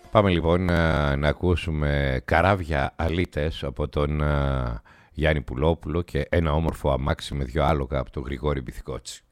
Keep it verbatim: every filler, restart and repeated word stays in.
Πάμε λοιπόν να, να ακούσουμε «Καράβια αλήτες» από τον uh, Γιάννη Πουλόπουλο και «Ένα όμορφο αμάξι με δυο άλογα» από τον Γρηγόρη Μπιθικότσι.